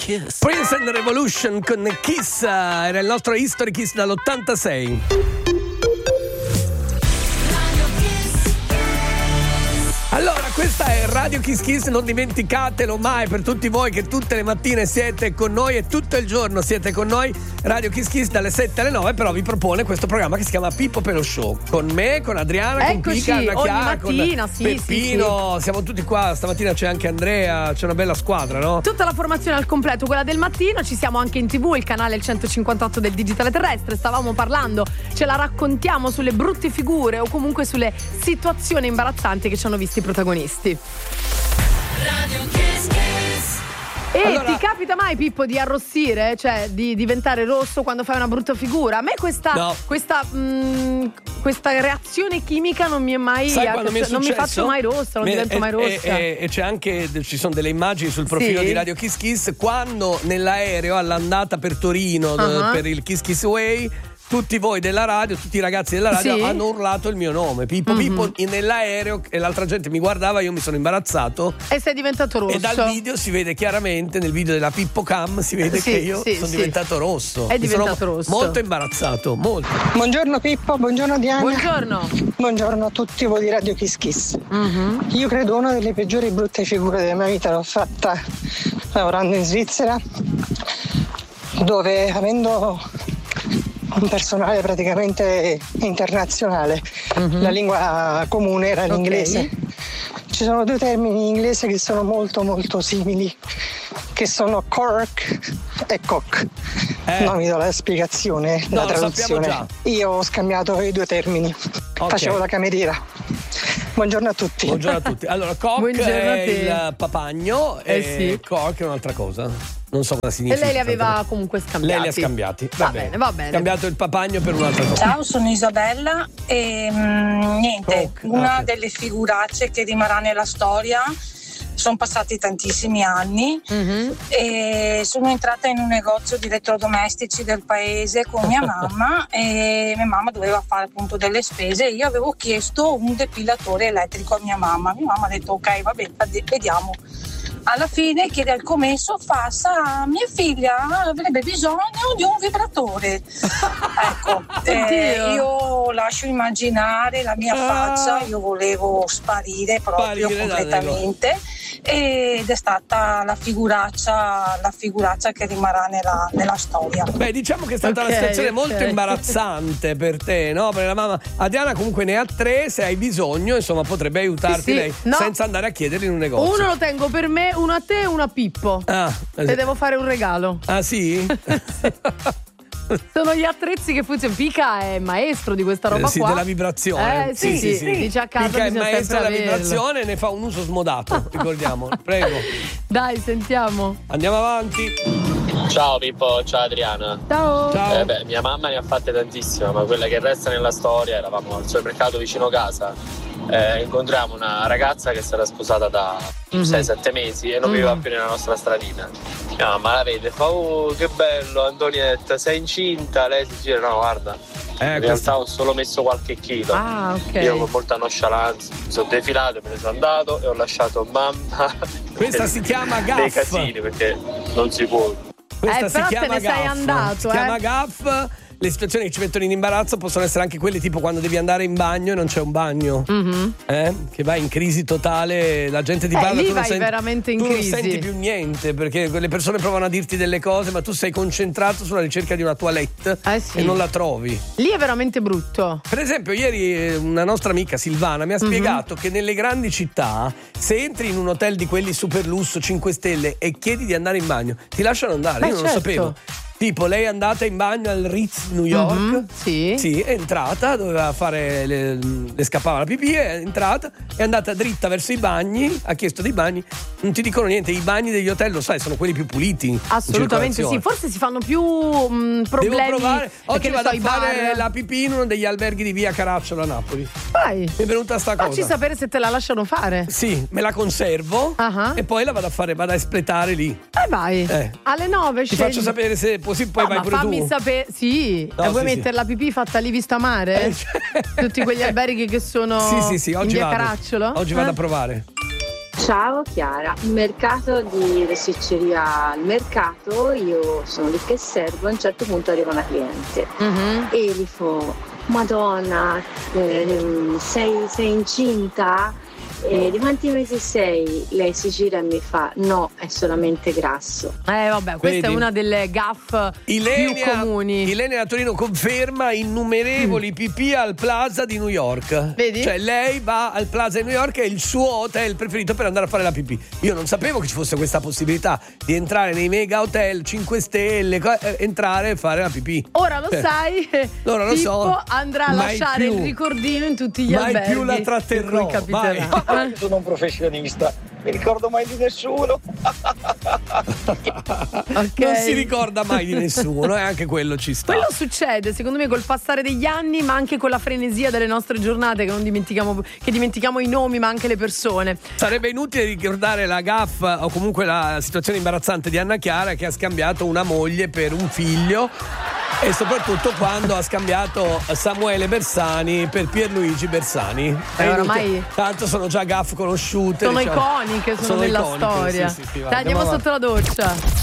Kiss. Prince and Revolution con Kiss, era il nostro History Kiss dall'86. Allora, questa è Radio Kiss Kiss, non dimenticatelo mai, per tutti voi che tutte le mattine siete con noi e tutto il giorno siete con noi. Radio Kiss Kiss dalle 7 alle 9, però vi propone questo programma che si chiama Pippo Pello Show. Con me, con Adriana, eccoci, con Pica, ogni mattina, con sì, Peppino, sì. Siamo tutti qua, stamattina c'è anche Andrea, c'è una bella squadra, no? Tutta la formazione al completo, quella del mattino, ci siamo anche in TV, il canale il 158 del Digitale Terrestre, stavamo parlando, ce la raccontiamo sulle brutte figure o comunque sulle situazioni imbarazzanti che ci hanno visti i protagonisti. Radio Kiss Kiss. E allora, ti capita mai, Pippo, di arrossire? Cioè di diventare rosso quando fai una brutta figura? A me questa reazione chimica non mi è mai, sai quando mi è non mi faccio mai rossa, non divento mai rossa. E c'è anche, ci sono delle immagini sul profilo di Radio Kiss Kiss quando nell'aereo all'andata per Torino per il Kiss Kiss Way, tutti voi della radio, tutti i ragazzi della radio hanno urlato il mio nome, Pippo Pippo, nell'aereo, e l'altra gente mi guardava, io mi sono imbarazzato e sei diventato rosso. E dal video si vede chiaramente, nel video della Pippo Cam si vede che io sono diventato rosso. È diventato rosso. Molto imbarazzato, molto. Buongiorno Pippo, buongiorno Diana. Buongiorno. Buongiorno a tutti voi di Radio Kiss Kiss. Io credo una delle peggiori brutte figure della mia vita l'ho fatta lavorando in Svizzera, dove avendo un personale praticamente internazionale, la lingua comune era l'inglese. Ci sono due termini in inglese che sono molto molto simili, che sono cork e cock. Non vi do la spiegazione, la traduzione. Io ho scambiato i due termini. Facevo la cameriera. Buongiorno a tutti. Buongiorno a tutti. Allora, cock è il papagno e cork è un'altra cosa. Non so cosa significa. E lei li aveva comunque scambiati. Lei li ha scambiati. Va bene. Cambiato il papagno per un'altra cosa. Ciao, sono Isabella e niente, una delle figuracce che rimarrà nella storia. Sono passati tantissimi anni e sono entrata in un negozio di elettrodomestici del paese con mia mamma e mia mamma doveva fare appunto delle spese. Io avevo chiesto un depilatore elettrico a mia mamma ha detto ok, va bene, vediamo. Alla fine chiede al commesso, sa, mia figlia avrebbe bisogno di un vibratore. Ecco, io lascio immaginare la mia faccia, io volevo sparire proprio completamente, ed è stata la figuraccia che rimarrà nella storia. Beh, diciamo che è stata una situazione molto imbarazzante per te, no? Perché la mamma Adriana comunque ne ha 3, se hai bisogno, insomma, potrebbe aiutarti lei senza andare a chiederli in un negozio. Uno lo tengo per me, uno a te e uno a Pippo. E devo fare un regalo. Ah, sì? Sono gli attrezzi che funzionano. Pica è maestro di questa roba qua. Della vibrazione. Sì. Dice a casa Pica è bisogna maestro della sempre vibrazione e ne fa un uso smodato, ricordiamo. Prego. Dai, sentiamo. Andiamo avanti. Ciao Pippo, ciao Adriana. Ciao. Mia mamma ne ha fatte tantissime, ma quella che resta nella storia, eravamo al supermercato vicino casa. Incontriamo una ragazza che sarà sposata da 6-7 mesi e non viveva più nella nostra stradina. Mia mamma la vede e fa: oh, che bello Antonietta, sei incinta? Lei si gira: no, guarda, in realtà ho solo messo qualche chilo. Io con molta nonchalance mi sono defilato, me ne sono andato e ho lasciato mamma. Questa si chiama gaff. Dei casini, perché non si può. Questa si però chiama te ne gaff. sei andato, si chiama gaff. Le situazioni che ci mettono in imbarazzo possono essere anche quelle tipo quando devi andare in bagno e non c'è un bagno, che vai in crisi totale, la gente ti parla, lì tu vai veramente in crisi. Non senti più niente perché le persone provano a dirti delle cose ma tu sei concentrato sulla ricerca di una toilette e non la trovi. Lì è veramente brutto. Per esempio ieri una nostra amica Silvana mi ha spiegato che nelle grandi città, se entri in un hotel di quelli super lusso 5 stelle e chiedi di andare in bagno, ti lasciano andare. Io non lo sapevo. Tipo, lei è andata in bagno al Ritz New York. Sì, è entrata, doveva fare le scappava la pipì, è entrata, è andata dritta verso i bagni, ha chiesto dei bagni, non ti dicono niente, i bagni degli hotel, lo sai, sono quelli più puliti. Assolutamente sì, forse si fanno più problemi. Devo provare, oggi vado a fare bar. la pipì in uno degli alberghi di via Caracciolo a Napoli. Vai. Mi è venuta sta cosa. Facci sapere se te la lasciano fare. Sì, me la conservo e poi la vado a espletare lì. Vai. Alle 9 ti faccio sapere se poi vai pure tu. Fammi sapere, sì. No, e vuoi sì, mettere la pipì fatta lì vista mare? Tutti quegli alberghi che sono sì, in oggi via vado. Caracciolo? Oggi vado a provare. Ciao Chiara, il mercato di rosticceria al mercato, io sono lì che servo, a un certo punto arriva una cliente e gli fa: Madonna, sei incinta? Di quanti mesi sei? Lei si gira e mi fa: no, è solamente grasso. Vabbè, questa è una delle gaffe più comuni. Ilenia da Torino conferma innumerevoli pipì al Plaza di New York. Vedi? Cioè lei va al Plaza di New York, è il suo hotel preferito per andare a fare la pipì. Io non sapevo che ci fosse questa possibilità di entrare nei mega hotel 5 stelle, entrare e fare la pipì. Ora lo sai. Ora lo Pippo so. andrà a lasciare il ricordino in tutti gli alberghi. Mai più la tratterrò. Io sono un professionista, mi ricordo mai di nessuno. Non si ricorda mai di nessuno, e anche quello ci sta. Quello succede, secondo me, col passare degli anni, ma anche con la frenesia delle nostre giornate, che non dimentichiamo i nomi, ma anche le persone. Sarebbe inutile ricordare la gaffa o comunque la situazione imbarazzante di Anna Chiara, che ha scambiato una moglie per un figlio, e soprattutto quando ha scambiato Samuele Bersani per Pierluigi Bersani. Oramai tanto sono già gaffe conosciute. Sono iconiche, sono nella iconiche, storia. Sì, Dai, andiamo sotto la doccia.